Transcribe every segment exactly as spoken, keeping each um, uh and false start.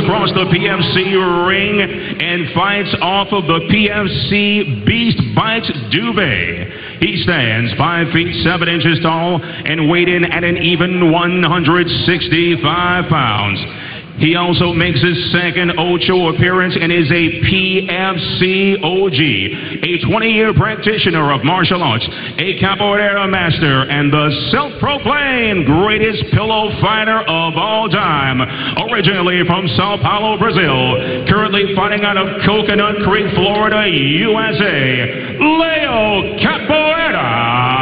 across the P F C ring and fights off of the P F C Beast Bites Dubé. He stands five feet seven inches tall and weighed in at an even one hundred sixty-five pounds. He also makes his second Ocho appearance and is a P F C O G, a twenty-year practitioner of martial arts, a capoeira master, and the self-proclaimed greatest pillow fighter of all time. Originally from Sao Paulo, Brazil, currently fighting out of Coconut Creek, Florida, U S A, Leo Capoeira.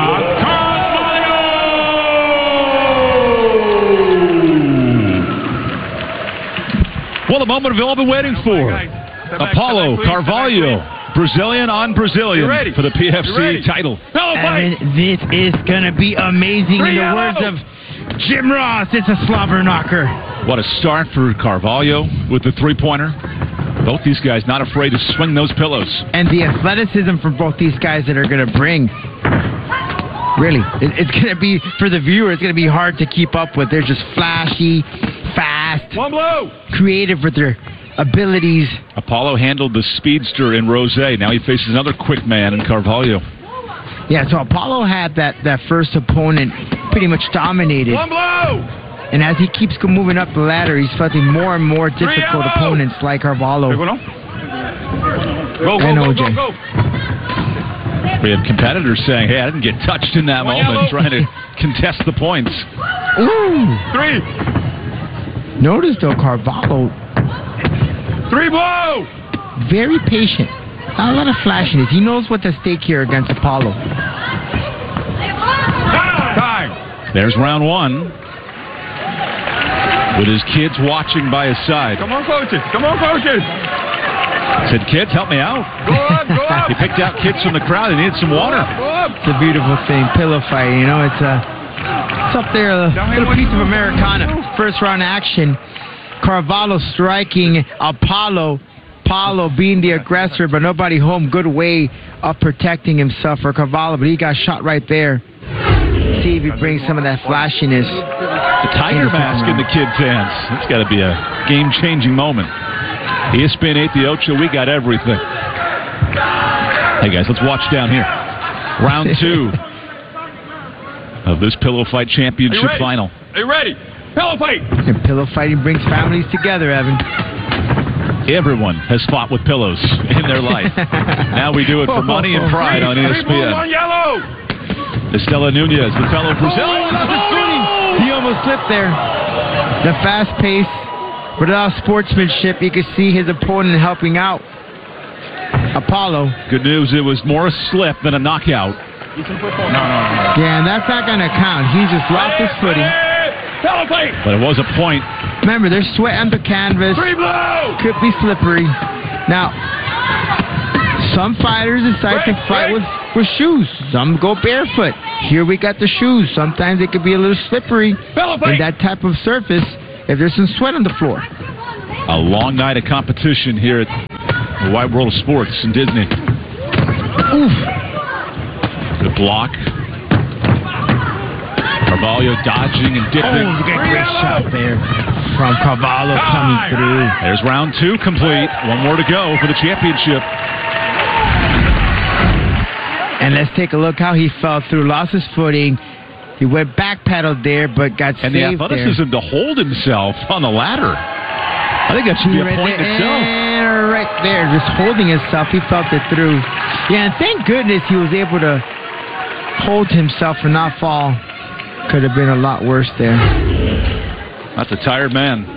Well, the moment we've all been waiting for. Apollo Carvalho, Brazilian on Brazilian for the P F C title. Evan, this is going to be amazing. In the words of Jim Ross, it's a slobber knocker. What a start for Carvalho with the three-pointer. Both these guys not afraid to swing those pillows. And the athleticism for both these guys that are going to bring. Really, it's going to be, for the viewer, it's going to be hard to keep up with. They're just flashy, fast, One blow. creative with their abilities. Apollo handled the speedster in Rose. Now he faces another quick man in Carvalho. Yeah, so Apollo had that, that first opponent pretty much dominated. One blow. And as he keeps moving up the ladder, he's fighting more and more difficult opponents like Carvalho Go, go, and go, O J. go, go. We have competitors saying, hey, I didn't get touched in that One moment, yellow. trying to contest the points. Ooh! Three. Notice, though, Carvalho, Three blow. very patient. Not a lot of flashiness. He knows what's at stake here against Apollo. Time. There's round one. With his kids watching by his side. Come on, coaches. Come on, coaches. Said, kids, help me out. Go up, go up. He picked out kids from the crowd. They needed some water. Go up. It's a beautiful thing. Pillow fighting, you know, it's a, it's up there, a little piece of Americana. First round action. Carvalho striking Apollo. Apollo being the aggressor, but nobody home. Good way of protecting himself for Carvalho, but he got shot right there. See if he brings some of that flashiness. The tiger mask in the kid's hands. That's got to be a game-changing moment. E S P N eight, the Ocho, we got everything. Hey, guys, let's watch down here. Round two of this Pillow Fight Championship final. Are you ready? Pillow fight. And pillow fighting brings families together, Evan. Everyone has fought with pillows in their life. Now we do it for money and pride on E S P Three blue, one N. yellow. Estela Nunez, the fellow Brazil. Oh, that's his footing. He almost slipped there. The fast pace, but without sportsmanship, you could see his opponent helping out. Apollo. Good news, it was more a slip than a knockout. No, no, no. Yeah, and that's not going to count. He just lost his footing. Pillow fight. But it was a point. Remember, there's sweat on the canvas. Three blue. Could be slippery. Now, some fighters decide to fight with, with shoes. Some go barefoot. Here we got the shoes. Sometimes it could be a little slippery in that type of surface if there's some sweat on the floor. A long night of competition here at the Wide World of Sports in Disney. Oof. Good block. Carvalho dodging and dipping. Oh, you got a great shot there from Carvalho coming through. There's round two complete. One more to go for the championship. And let's take a look how he fell through. Lost his footing. He went back pedaled there, but got And saved the athleticism there. to hold himself on the ladder. I think that should be a Right point in there, itself. and right there, just holding himself. He felt it through. Yeah, and thank goodness he was able to hold himself and not fall. Could have been a lot worse there. That's a tired man.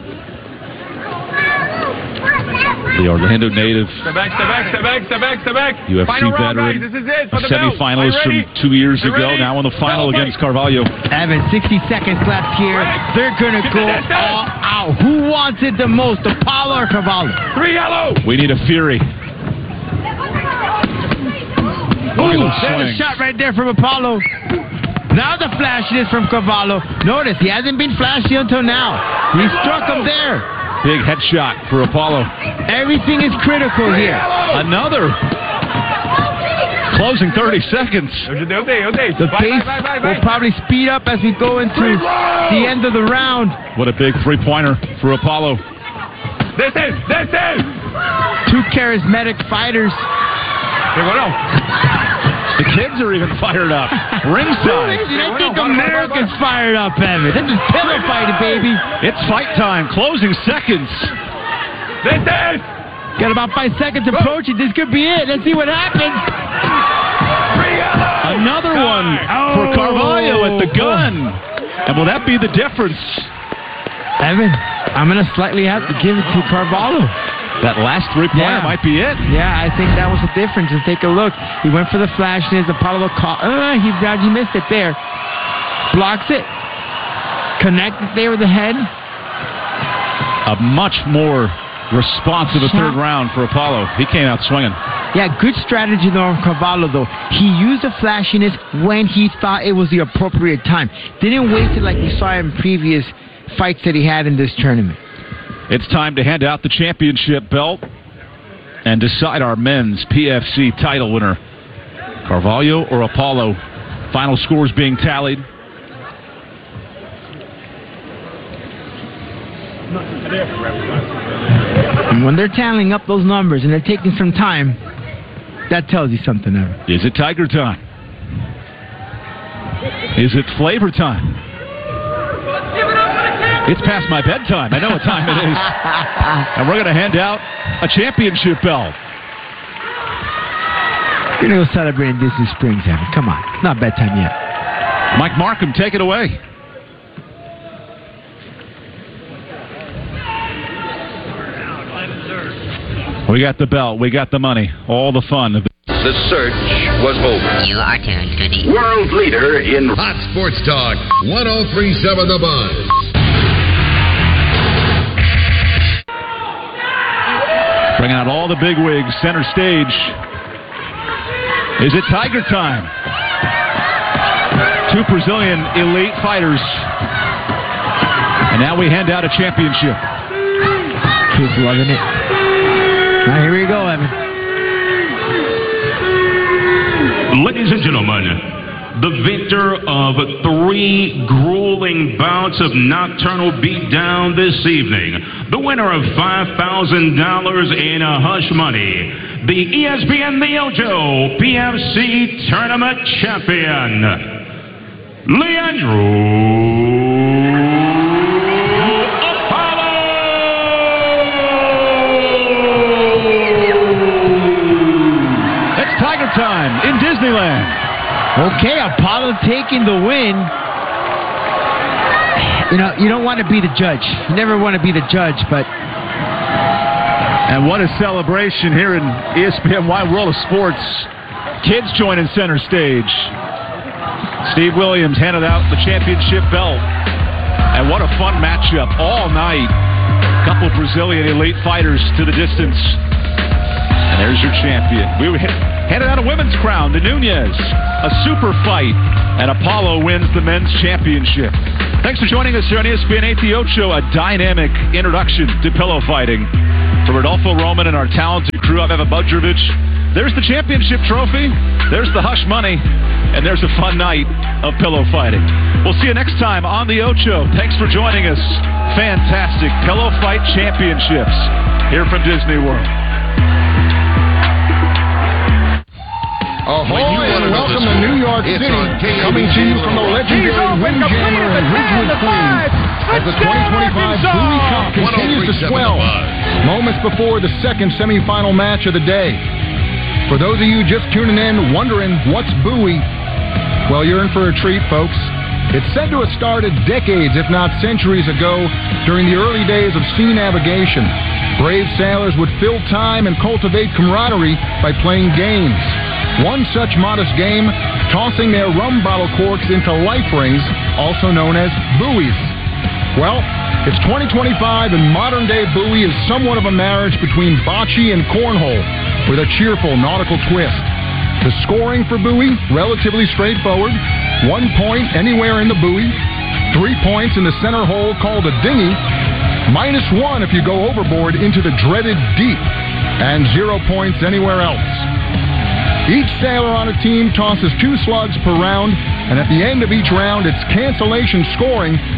The Orlando native, Step back, step back, step back, step back, step back. U F C Final round, veteran, guys. This is it a for the belt. semifinalist Are you from ready? two years You ago, ready? now in the final Belt against Carvalho. Evan, sixty seconds left here. They're going to go all out. Who wants it the most, Apollo or Carvalho? Three yellow. We need a Fury. Look at Ooh, those there's a swings. shot right there from Apollo. Now the flashiness from Carvalho. Notice, he hasn't been flashy until now. He struck him there. Big headshot for Apollo. Everything is critical here. Another. Closing thirty seconds. The pace will probably speed up as we go into the end of the round. What a big three-pointer for Apollo. This is, this is. Two charismatic fighters. The kids are even fired up. Ringside. I think America's fired up, Evan. This is pillow fighting, baby. It's fight time. Closing seconds. This is. Got about five seconds approaching. This could be it. Let's see what happens. Another one for Carvalho at the gun. And will that be the difference? Evan, I'm going to slightly have to give it to Carvalho. That last three-pointer Yeah. might be it. Yeah, I think that was the difference. And take a look. He went for the flashness. Apollo caught. Uh, he, he missed it there. Blocks it. Connected there with the head. A much more responsive third round for Apollo. He came out swinging. Yeah, good strategy though from Carvalho, though. He used the flashiness when he thought it was the appropriate time. Didn't waste it like we saw in previous fights that he had in this tournament. It's time to hand out the championship belt and decide our men's P F C title winner. Carvalho or Apollo. Final scores being tallied. And when they're tallying up those numbers and they're taking some time, that tells you something, Evan. Is it Tiger time? Is it flavor time? It's past my bedtime. I know what time it is. And we're going to hand out a championship belt. You're going to go celebrate in Disney Springs, Evan. Come on. It's not bedtime yet. Mike Markham, take it away. We got the belt. We got the money. All the fun. The search was over. You are tuned to the World leader in Hot Sports Talk, one oh three point seven The Buzz. Bringing out all the big wigs, center stage. Is it Tiger time? Two Brazilian elite fighters. And now we hand out a championship. He's loving it. Now here we go, Evan. Ladies and gentlemen, the victor of three grueling bouts of nocturnal beatdown this evening, the winner of five thousand dollars in a hush money, the E S P N The Ocho P F C Tournament Champion, Leandro Tiger time in Disneyland. Okay, Apollo taking the win. You know, you don't want to be the judge. You never want to be the judge, but... And what a celebration here in E S P N Wide World of Sports. Kids joining center stage. Steve Williams handed out the championship belt. And what a fun matchup all night. Couple Brazilian elite fighters to the distance. And there's your champion. We handed out a women's crown to Nunez. A super fight. And Apollo wins the men's championship. Thanks for joining us here on E S P N eight The Ocho, a dynamic introduction to pillow fighting. For Rodolfo Roman and our talented crew, I'm Evan Budrovich. There's the championship trophy. There's the hush money. And there's a fun night of pillow fighting. We'll see you next time on The Ocho. Thanks for joining us. Fantastic pillow fight championships here from Disney World. Ahoy and welcome to New York City, coming to you from the legendary Windjammer in Ridgewood, Queens, as the twenty twenty-five Bowie Cup continues to swell, moments before the second semifinal match of the day. For those of you just tuning in, wondering what's Bowie, well, you're in for a treat, folks. It's said to have started decades, if not centuries ago, during the early days of sea navigation. Brave sailors would fill time and cultivate camaraderie by playing games. One such modest game, tossing their rum bottle corks into life rings, also known as buoys. Well, it's twenty twenty-five and modern-day buoy is somewhat of a marriage between bocce and cornhole, with a cheerful nautical twist. The scoring for buoy, relatively straightforward. One point anywhere in the buoy, three points in the center hole called a dinghy, minus one if you go overboard into the dreaded deep, and zero points anywhere else. Each sailor on a team tosses two slugs per round, and at the end of each round, it's cancellation scoring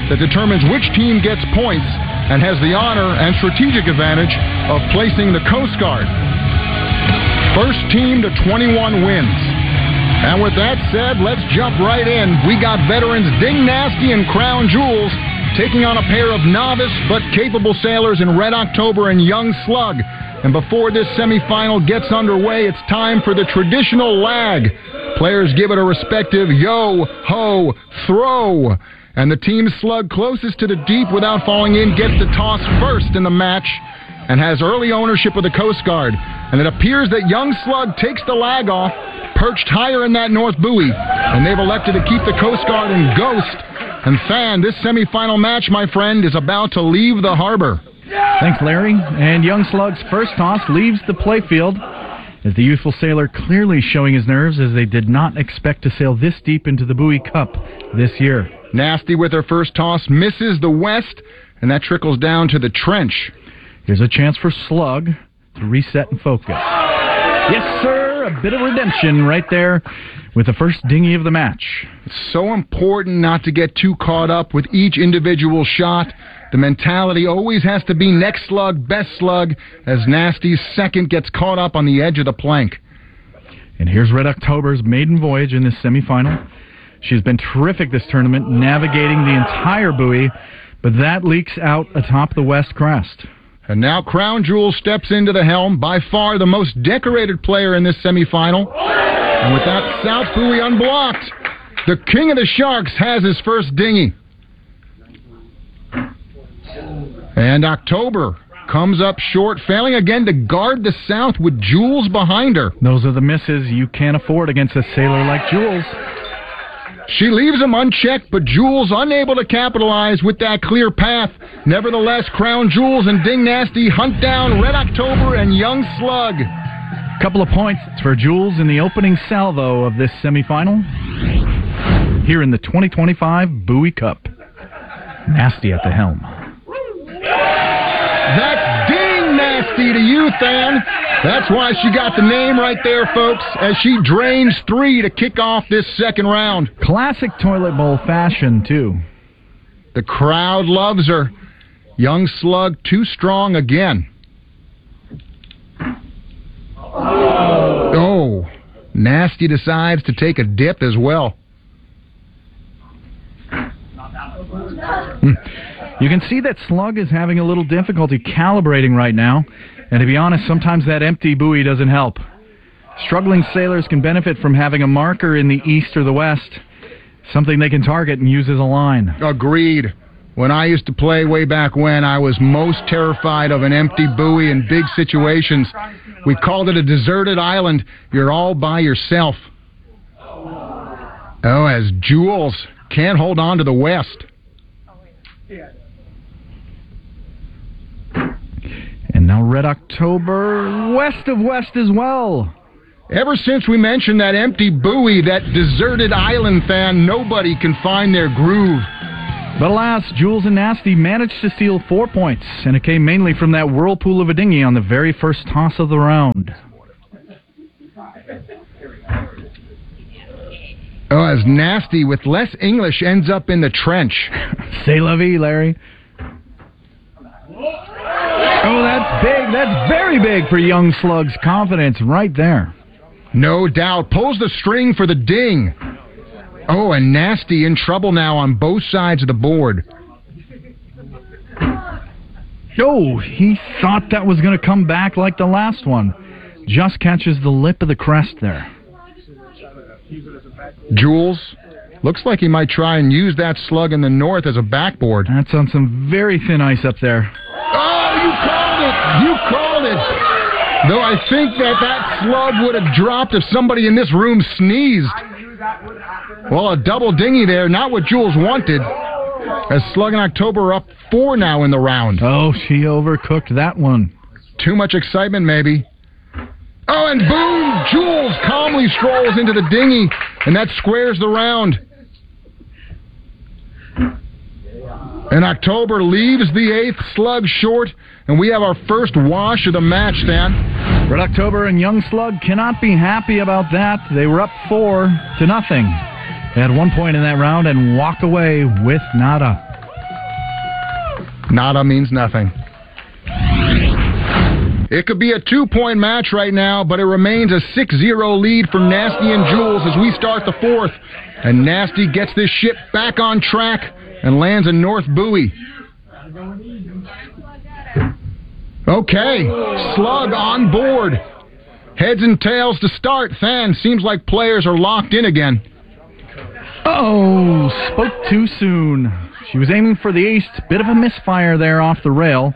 that determines which team gets points and has the honor and strategic advantage of placing the Coast Guard. First team to twenty-one wins. And with that said, let's jump right in. We got veterans Ding Nasty and Crown Jewels taking on a pair of novice but capable sailors in Red October and Young Slug. And before this semifinal gets underway, it's time for the traditional lag. Players give it a respective yo, ho, throw. And the team Slug closest to the deep without falling in gets to toss first in the match and has early ownership of the Coast Guard. And it appears that Young Slug takes the lag off, perched higher in that north buoy, and they've elected to keep the Coast Guard in ghost. And Fan, this semifinal match, my friend, is about to leave the harbor. Thanks, Larry. And Young Slug's first toss leaves the playfield as the youthful sailor clearly showing his nerves as they did not expect to sail this deep into the Bowie Cup this year. Nasty with her first toss misses the west, and that trickles down to the trench. Here's a chance for Slug to reset and focus. Yes, sir, a bit of redemption right there with the first dinghy of the match. It's so important not to get too caught up with each individual shot. The mentality always has to be next slug, best slug, as Nasty's second gets caught up on the edge of the plank. And here's Red October's maiden voyage in this semifinal. She's been terrific this tournament, navigating the entire buoy, but that leaks out atop the west crest. And now Crown Jewel steps into the helm, by far the most decorated player in this semifinal. And with that south buoy unblocked, the king of the sharks has his first dinghy. And October comes up short, failing again to guard the south with Jules behind her. Those are the misses you can't afford against a sailor like Jules. She leaves him unchecked, but Jules unable to capitalize with that clear path. Nevertheless, Crown Jewels and Ding Nasty hunt down Red October and Young Slug. Couple of points for Jules in the opening salvo of this semifinal here in the twenty twenty-five Bowie Cup. Nasty at the helm. That's Ding Nasty to you, Than. That's why she got the name right there, folks, as she drains three to kick off this second round. Classic toilet bowl fashion, too. The crowd loves her. Young Slug too strong again. Oh, Nasty decides to take a dip as well. You can see that Slug is having a little difficulty calibrating right now, and to be honest, sometimes that empty buoy doesn't help. Struggling sailors can benefit from having a marker in the east or the west, something they can target and use as a line. Agreed. When I used to play way back when, I was most terrified of an empty buoy in big situations. We called it a deserted island. You're all by yourself. Oh, as Jules can't hold on to the west. And now Red October, west of west as well. Ever since we mentioned that empty buoy, that deserted island, Fan, nobody can find their groove. But alas, Jules and Nasty managed to steal four points, and it came mainly from that whirlpool of a dinghy on the very first toss of the round. Oh, as Nasty with less English ends up in the trench. C'est la vie, Larry. Oh, that's big. That's very big for Young Slug's confidence right there. No doubt. Pulls the string for the ding. Oh, and Nasty in trouble now on both sides of the board. Oh, he thought that was going to come back like the last one. Just catches the lip of the crest there. Jules, looks like he might try and use that slug in the north as a backboard. That's on some very thin ice up there. Oh, you called it! You called it! Though I think that that slug would have dropped if somebody in this room sneezed. Well, a double dinghy there, not what Jules wanted. As Slug and October are up four now in the round. Oh, she overcooked that one. Too much excitement, maybe. Oh, and boom! Jules calmly strolls into the dinghy, and that squares the round. And October leaves the eighth Slug short, and we have our first wash of the match, Stan. Red October and Young Slug cannot be happy about that. They were up four to nothing. They had one point in that round and walk away with nada. Nada means nothing. It could be a two-point match right now, but it remains a six zero lead for Nasty and Jules as we start the fourth. And Nasty gets this ship back on track and lands a north buoy. Okay, Slug on board. Heads and tails to start. Fan, seems like players are locked in again. Oh, spoke too soon. She was aiming for the east. Bit of a misfire there off the rail.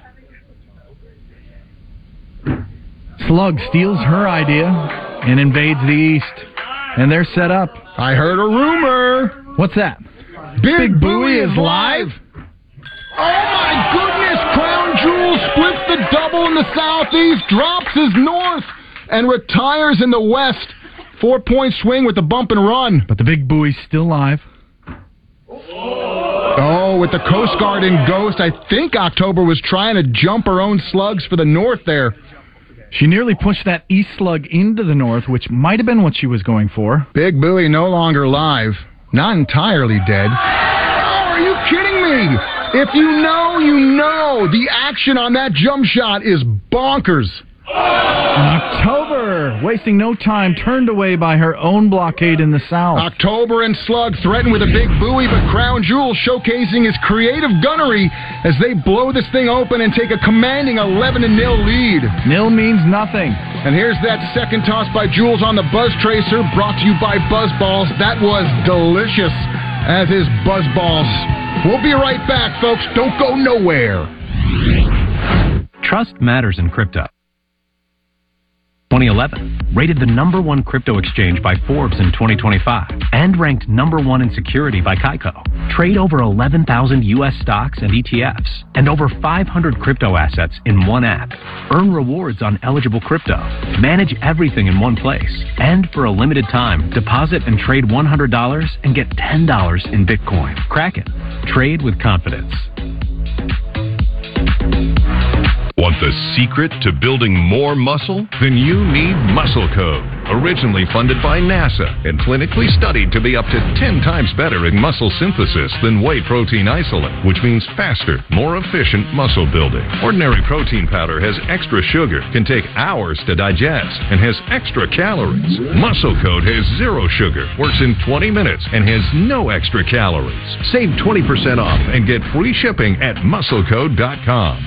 Slug steals her idea and invades the east. And they're set up. I heard a rumor. What's that? Big, Big Buoy is live? Oh my goodness! Crown Jewel splits the double in the southeast, drops his north, and retires in the west. Four-point swing with the bump and run. But the Big Buoy's still live. Oh, with the Coast Guard in ghost, I think October was trying to jump her own slugs for the north there. She nearly pushed that east slug into the north, which might have been what she was going for. Big Buoy no longer live. Not entirely dead. Oh, are you kidding me? If you know, you know. The action on that jump shot is bonkers. October, wasting no time, turned away by her own blockade in the south. October and Slug threaten with a big buoy, but Crown Jewel showcasing his creative gunnery as they blow this thing open and take a commanding eleven to nil lead. Nil means nothing. And here's that second toss by Jules on the Buzz Tracer, brought to you by Buzz Balls. That was delicious, as is Buzz Balls. We'll be right back, folks. Don't go nowhere. Trust matters in crypto. twenty eleven, rated the number one crypto exchange by Forbes in twenty twenty-five, and ranked number one in security by Kaiko. Trade over eleven thousand U S stocks and E T Fs, and over five hundred crypto assets in one app. Earn rewards on eligible crypto. Manage everything in one place. And for a limited time, deposit and trade one hundred dollars and get ten dollars in Bitcoin. Kraken. Trade with confidence. Want the secret to building more muscle? Then you need Muscle Code. Originally funded by NASA and clinically studied to be up to ten times better in muscle synthesis than whey protein isolate, which means faster, more efficient muscle building. Ordinary protein powder has extra sugar, can take hours to digest, and has extra calories. Muscle Code has zero sugar, works in twenty minutes, and has no extra calories. Save twenty percent off and get free shipping at muscle code dot com.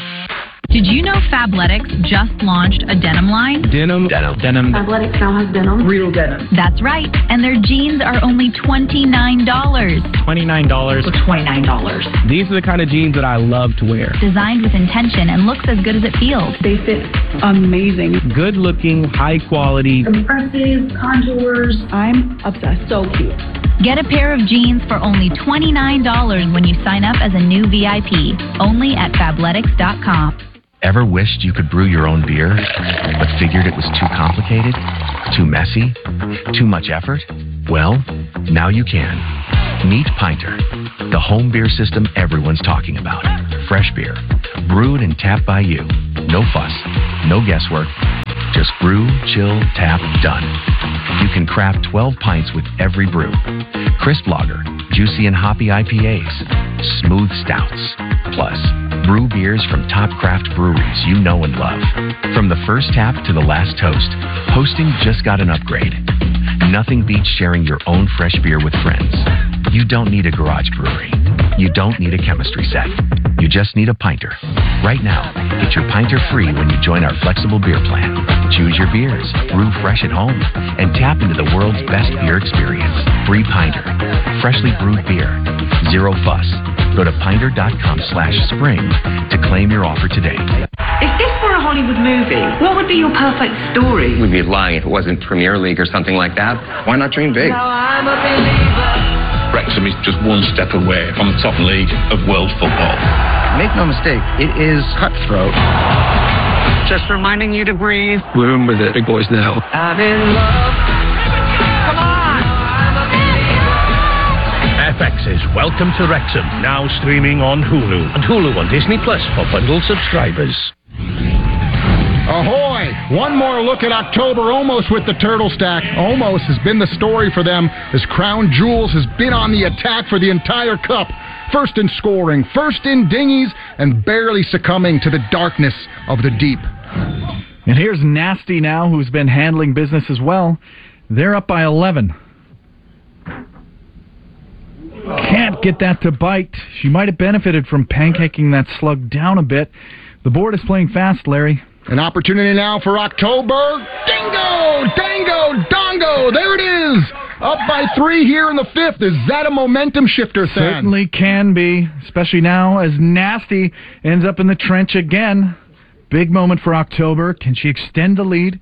Did you know Fabletics just launched a denim line? Denim. Denim. Denim. Fabletics now has denim. Real denim. That's right. And their jeans are only twenty-nine dollars. twenty-nine dollars. For twenty-nine dollars. These are the kind of jeans that I love to wear. Designed with intention and looks as good as it feels. They fit amazing. Good looking, high quality. Compresses, contours. I'm obsessed. So cute. Get a pair of jeans for only twenty-nine dollars when you sign up as a new V I P. Only at Fabletics dot com. Ever wished you could brew your own beer, but figured it was too complicated, too messy, too much effort? Well, now you can. Meet Pinter, the home beer system everyone's talking about. Fresh beer, brewed and tapped by you. No fuss, no guesswork. Just brew, chill, tap, done. You can craft twelve pints with every brew. Crisp lager, juicy and hoppy I P As, smooth stouts. Plus, brew beers from top craft breweries you know and love. From the first tap to the last toast, hosting just got an upgrade. Nothing beats sharing your own fresh beer with friends. You don't need a garage brewery. You don't need a chemistry set. You just need a Pinter. Right now, get your Pinter free when you join our flexible beer plan. Choose your beers, brew fresh at home, and tap into the world's best beer experience. Free Pinter. Freshly brewed beer. Zero fuss. Go to pinter dot com slash spring to claim your offer today. If this were a Hollywood movie, what would be your perfect story? We'd be lying if it wasn't Premier League or something like that. Why not dream big? Now I'm a believer. Wrexham is just one step away from the top league of world football. Make no mistake, it is cutthroat. Just reminding you to breathe. We're in with it, big boys now. I'm in love. Come on! F X's Welcome to Wrexham, now streaming on Hulu. And Hulu on Disney Plus for bundle subscribers. Ahoy! One more look at October, almost with the turtle stack. Almost has been the story for them as Crown Jewels has been on the attack for the entire cup. first in scoring, first in dinghies, and barely succumbing to the darkness of the deep. And here's Nasty now, who's been handling business as well. They're up by eleven. Can't get that to bite. She might have benefited from pancaking that slug down a bit. The board is playing fast, Larry. An opportunity now for October. Dingo! Dango! Dongo! There it is! Up by three here in the fifth. Is that a momentum shifter, Sam? Certainly can be, especially now as Nasty ends up in the trench again. Big moment for October. Can she extend the lead?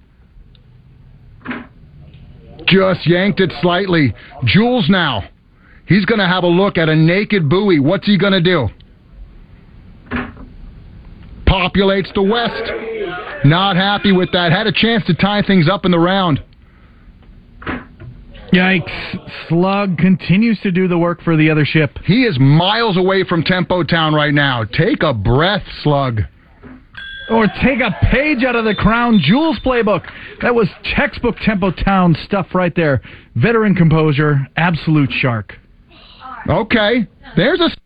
Just yanked it slightly. Jules now. He's going to have a look at a naked buoy. What's he going to do? Populates the west. Not happy with that. Had a chance to tie things up in the round. Yikes. Slug continues to do the work for the other ship. He is miles away from Tempo Town right now. Take a breath, Slug. Or take a page out of the Crown Jewels playbook. That was textbook Tempo Town stuff right there. Veteran composure, absolute shark. Okay, there's a...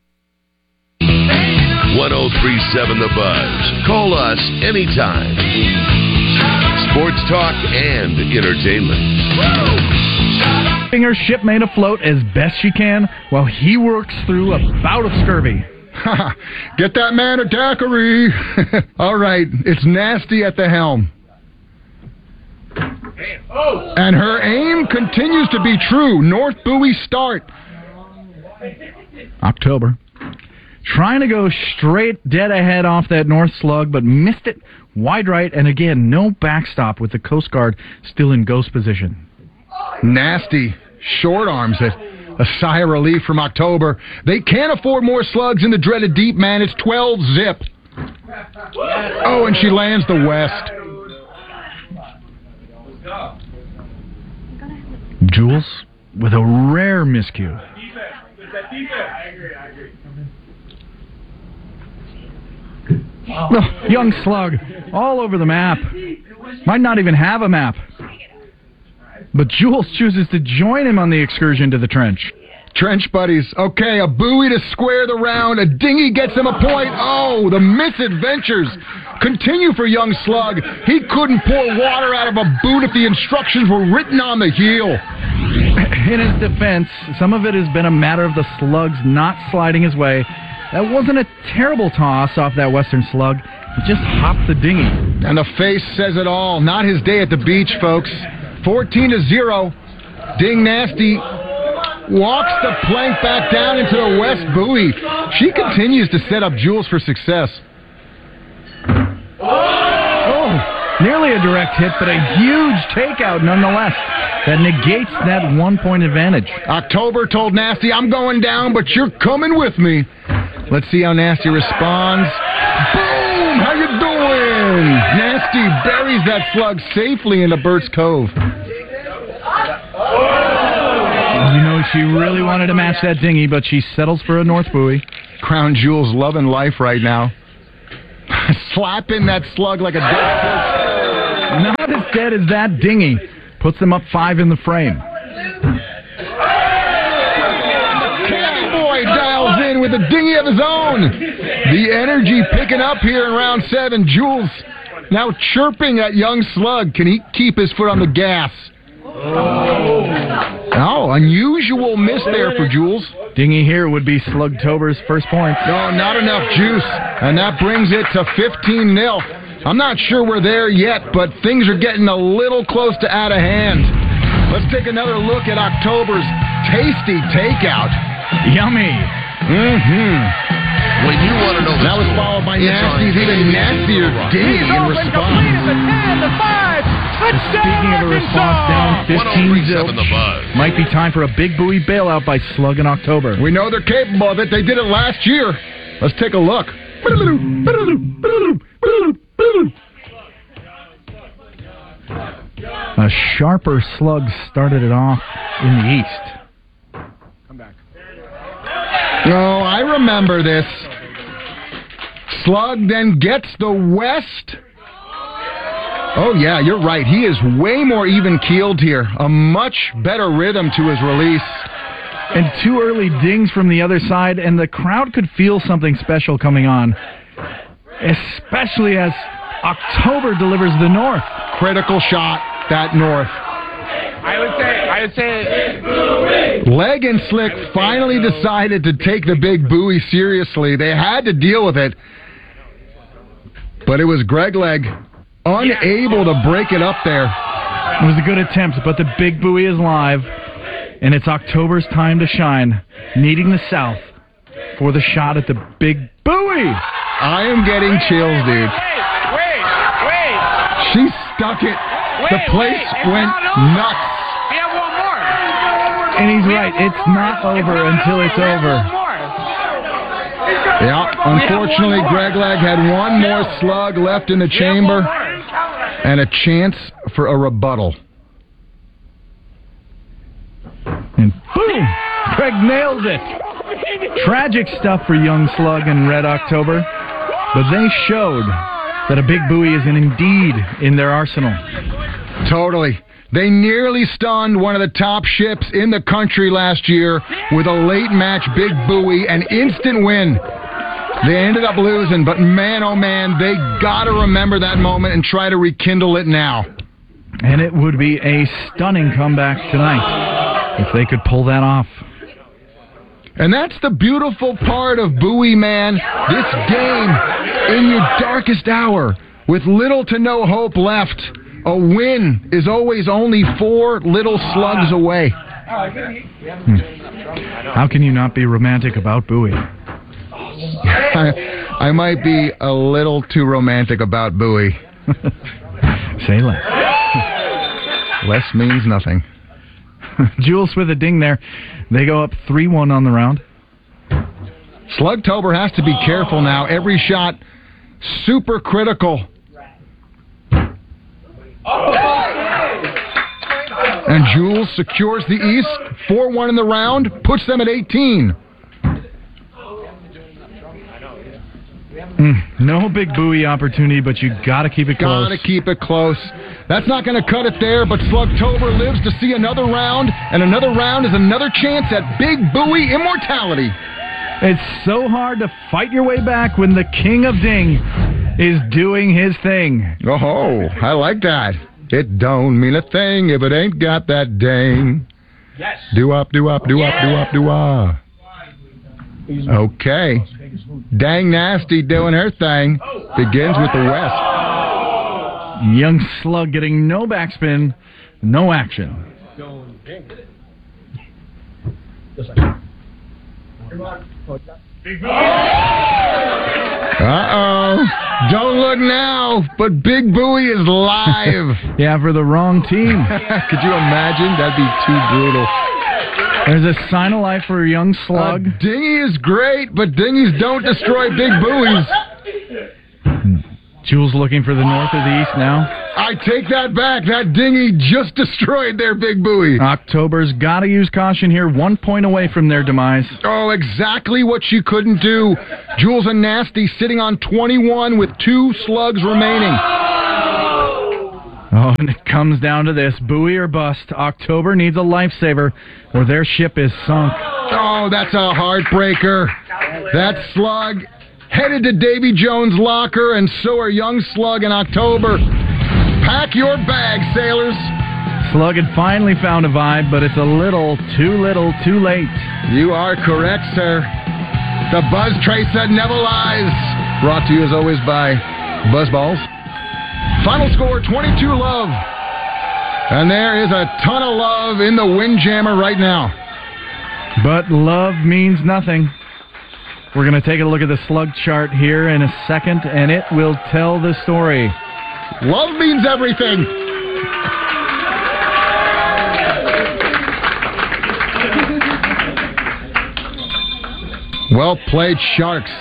one oh three point seven The Buzz. Call us anytime. Sports talk and entertainment. Keeping her shipmate afloat as best she can while he works through a bout of scurvy. Get that man a daiquiri. All right, it's Nasty at the helm. And her aim continues to be true. North buoy start. October. Trying to go straight dead ahead off that north slug, but missed it wide right, and again, no backstop with the Coast Guard still in ghost position. Nasty. Short arms it. A sigh of relief from October. They can't afford more slugs in the dreaded deep, man. It's twelve zip. Oh, and she lands the west. Jules with a rare miscue. Oh, young slug, all over the map. Might not even have a map. But Jules chooses to join him on the excursion to the trench. Trench buddies. Okay, a buoy to square the round. A dinghy gets him a point. Oh, the misadventures continue for young slug. He couldn't pour water out of a boot if the instructions were written on the heel. In his defense, some of it has been a matter of the slugs not sliding his way. That wasn't a terrible toss off that western slug. He just hopped the dinghy. And the face says it all. Not his day at the beach, folks. fourteen to zero. Ding Nasty walks the plank back down into the west buoy. She continues to set up Jules for success. Oh, nearly a direct hit, but a huge takeout nonetheless. That negates that one-point advantage. October told Nasty, I'm going down, but you're coming with me. Let's see how Nasty responds. Boom! How you doing? Nasty buries that slug safely into Bert's Cove. You know, she really wanted to match that dinghy, but she settles for a north buoy. Crown Jewel's loving life right now. Slapping that slug like a dead fish. Not as dead as that dinghy. Puts them up five in the frame. Boy dials in with a dinghy of his own. The energy picking up here in round seven. Jules now chirping at young slug. Can he keep his foot on the gas? Oh, oh unusual miss there for Jules. Dinghy here would be Slugtober's first points. No, not enough juice. And that brings it to fifteen nil. I'm not sure we're there yet, but things are getting a little close to out of hand. Let's take another look at October's tasty takeout. Yummy. Mm-hmm. When you want to know, that was followed by Nasty's even nastier dinghy in response. Speaking of a response down fifteen zilch, might be time for a big buoy bailout by Slug in October. We know they're capable of it. They did it last year. Let's take a look. A sharper slug started it off in the east. Come back. Oh, I remember this. Slug then gets the west. Oh, yeah, you're right. He is way more even-keeled here. A much better rhythm to his release. And two early dings from the other side, and the crowd could feel something special coming on. Especially as October delivers the north. Critical shot, that north. I would say, I would say... Leg and Slick finally decided to take the big buoy seriously. They had to deal with it. But it was Greg Leg unable to break it up there. It was a good attempt, but the big buoy is live, and it's October's time to shine, needing the South for the shot at the big buoy. I am getting chills, dude. Wait, wait. She stuck it. Wait, the place wait, went nuts. We have one more. And he's right. It's not over until it's over. Yeah, unfortunately, Greg Leg had one more slug left in the chamber and a chance for a rebuttal. And boom! Greg nails it. Tragic stuff for Young Slug and Red October, but they showed that a big buoy is indeed in their arsenal. Totally. They nearly stunned one of the top ships in the country last year with a late match big buoy, an instant win. They ended up losing, but man, oh man, they got to remember that moment and try to rekindle it now. And it would be a stunning comeback tonight if they could pull that off. And that's the beautiful part of buoy, man. This game, in your darkest hour, with little to no hope left, a win is always only four little slugs away. Hmm. How can you not be romantic about buoy? I, I might be a little too romantic about buoy. Say less. Less means nothing. Jules with a ding there. They go up three one on the round. Slugtober has to be careful now. Every shot super critical. And Jules secures the East. four one in the round. Puts them at eighteen. Mm, no big buoy opportunity, but you got to keep it close. Got to keep it close. That's not going to cut it there, but Slugtober lives to see another round, and another round is another chance at big buoy immortality. It's so hard to fight your way back when the king of ding is doing his thing. Oh, I like that. It don't mean a thing if it ain't got that ding. Yes. Do up, do up, do up, do up, do up. Okay. Dang Nasty doing her thing. Begins with the West. Young Slug getting no backspin, no action. Uh-oh. Don't look now, but Big Buoy is live. Yeah, for the wrong team. Could you imagine? That'd be too brutal. There's a sign of life for a Young Slug. Uh, dinghy is great, but dinghies don't destroy big buoys. Jules looking for the north or the east now. I take that back. That dinghy just destroyed their big buoy. October's got to use caution here. One point away from their demise. Oh, exactly what she couldn't do. Jules and Nasty sitting on twenty-one with two slugs remaining. Oh, and it comes down to this. Buoy or bust. October needs a lifesaver or their ship is sunk. Oh, that's a heartbreaker. That slug headed to Davy Jones' locker, and so are Young Slug and October. Pack your bags, sailors. Slug had finally found a vibe, but it's a little too little too late. You are correct, sir. The Buzz Tracer never lies. Brought to you, as always, by Buzzballs. Final score, twenty-two love. And there is a ton of love in the Windjammer right now. But love means nothing. We're going to take a look at the slug chart here in a second, and it will tell the story. Love means everything. Well played, Sharks.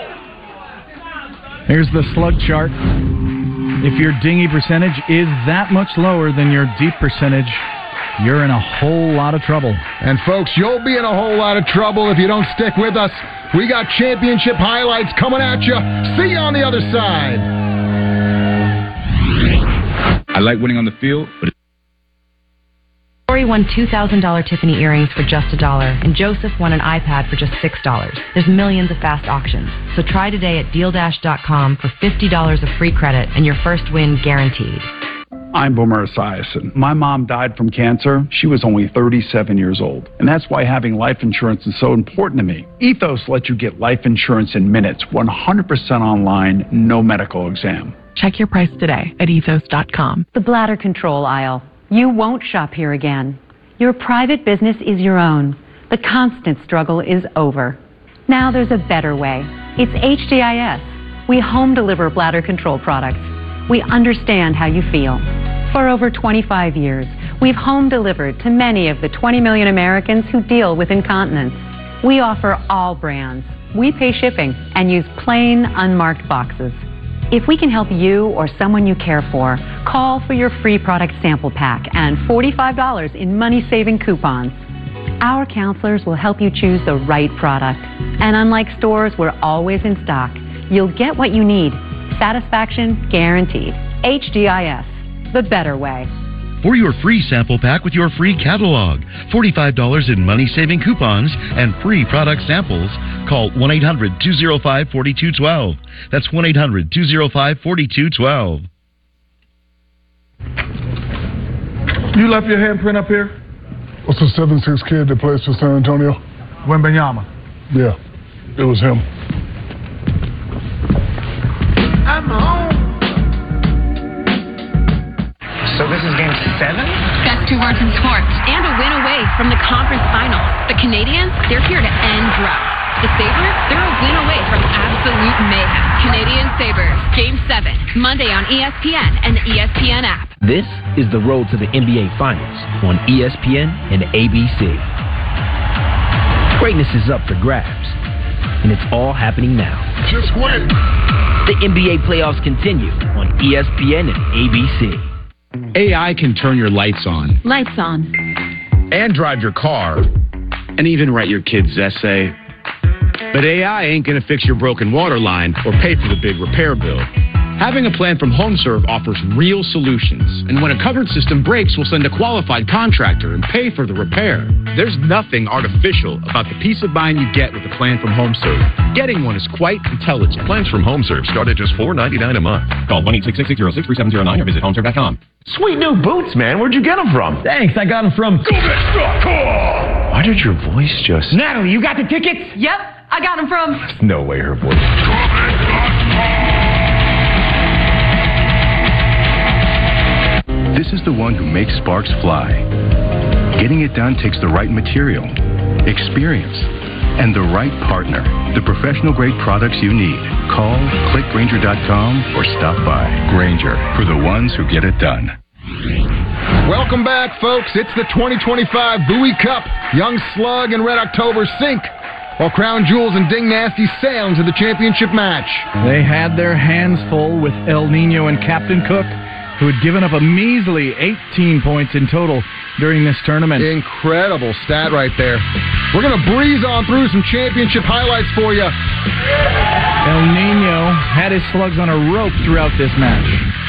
Here's the slug chart. If your dinghy percentage is that much lower than your deep percentage, you're in a whole lot of trouble. And folks, you'll be in a whole lot of trouble if you don't stick with us. We got championship highlights coming at you. See you on the other side. I like winning on the field, but Lori won two thousand dollars Tiffany earrings for just a dollar, and Joseph won an iPad for just six dollars. There's millions of fast auctions. So try today at deal dash dot com for fifty dollars of free credit and your first win guaranteed. I'm Boomer Esiason. My mom died from cancer. She was only thirty-seven years old. And that's why having life insurance is so important to me. Ethos lets you get life insurance in minutes, one hundred percent online, no medical exam. Check your price today at ethos dot com. The bladder control aisle. You won't shop here again. Your private business is your own. The constant struggle is over. Now there's a better way. It's H D I S. We home deliver bladder control products. We understand how you feel. For over twenty-five years, we've home delivered to many of the twenty million Americans who deal with incontinence. We offer all brands. We pay shipping and use plain, unmarked boxes. If we can help you or someone you care for, call for your free product sample pack and forty-five dollars in money-saving coupons. Our counselors will help you choose the right product. And unlike stores, we're always in stock. You'll get what you need. Satisfaction guaranteed. H D I S, the better way. For your free sample pack with your free catalog, forty-five dollars in money-saving coupons, and free product samples, call one eight hundred two oh five four two one two. That's one eight hundred two oh five four two one two. You left your handprint up here? What's the seven six kid that plays for San Antonio? Wembanyama. Yeah, it was him. I'm home. So this is game seven? Best two words in sports. And a win away from the conference finals. The Canadians, they're here to end droughts. The Sabres, they're a win away from absolute mayhem. Canadian Sabres, game seven, Monday on E S P N and the E S P N app. This is the road to the N B A Finals on E S P N and A B C. Greatness is up for grabs, and it's all happening now. Just win. The N B A playoffs continue on E S P N and A B C. A I can turn your lights on. Lights on. And drive your car. And even write your kid's essay. But A I ain't going to fix your broken water line or pay for the big repair bill. Having a plan from HomeServe offers real solutions. And when a covered system breaks, we'll send a qualified contractor and pay for the repair. There's nothing artificial about the peace of mind you get with a plan from HomeServe. Getting one is quite intelligent. Plans from HomeServe start at just four ninety-nine a month. Call one eight six six, six zero six, three seven zero nine or visit homeserve dot com. Sweet new boots, man. Where'd you get them from? Thanks, I got them from Go Mets dot com. Why did your voice just... Natalie, you got the tickets? Yep, I got them from... No way her voice... This is the one who makes sparks fly. Getting it done takes the right material, experience, and the right partner. The professional-grade products you need. Call, click Grainger dot com, or stop by. Grainger, for the ones who get it done. Welcome back, folks. It's the twenty twenty-five Bowie Cup. Young Slug and Red October sink, while Crown Jewels and Ding Nasty sail into the championship match. They had their hands full with El Nino and Captain Cook, who had given up a measly eighteen points in total during this tournament. Incredible stat right there. We're going to breeze on through some championship highlights for you. El Nino had his slugs on a rope throughout this match.